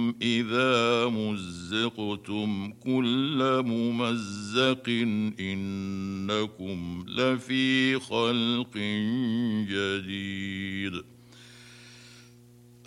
إذا مزقتم كل ممزق إنكم لفي خلق جديد.